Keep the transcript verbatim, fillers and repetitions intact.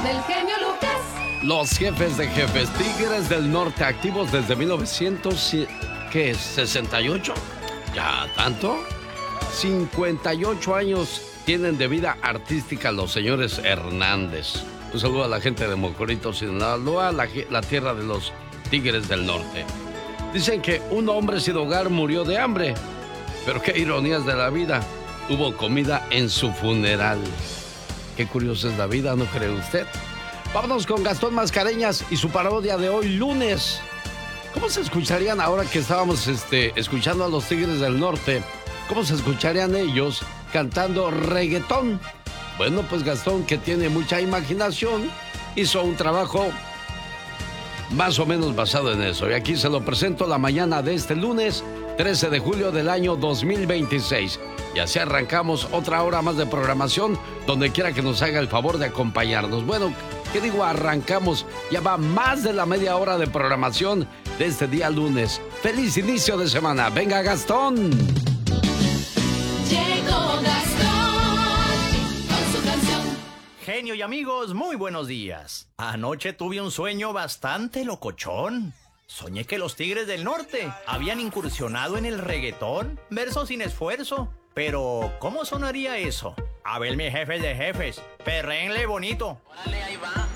del genio Lucas. Los jefes de jefes, Tigres del Norte, activos desde mil novecientos, ¿qué es? ¿sesenta y ocho? ¿Ya tanto? cincuenta y ocho años tienen de vida artística los señores Hernández. Un saludo a la gente de Mocorito, Sinaloa, la, la tierra de los Tigres del Norte. Dicen que un hombre sin hogar murió de hambre, pero qué ironías de la vida. Hubo comida en su funeral. Qué curiosa es la vida, ¿no cree usted? Vámonos con Gastón Mascareñas y su parodia de hoy lunes. ¿Cómo se escucharían ahora que estábamos este, escuchando a los Tigres del Norte? ¿Cómo se escucharían ellos cantando reggaetón? Bueno, pues Gastón, que tiene mucha imaginación, hizo un trabajo más o menos basado en eso. Y aquí se lo presento la mañana de este lunes, trece de julio del año dos mil veintiséis. Y así arrancamos otra hora más de programación, donde quiera que nos haga el favor de acompañarnos. Bueno, ¿qué digo? Arrancamos. Ya va más de la media hora de programación de este día lunes. ¡Feliz inicio de semana! ¡Venga, Gastón! Llegó Gastón con su canción. Genio y amigos, muy buenos días. Anoche tuve un sueño bastante locochón. Soñé que los Tigres del Norte habían incursionado en el reggaetón, verso sin esfuerzo. Pero, ¿cómo sonaría eso? A ver, mis jefes de jefes, perrénle bonito. Órale, ahí va.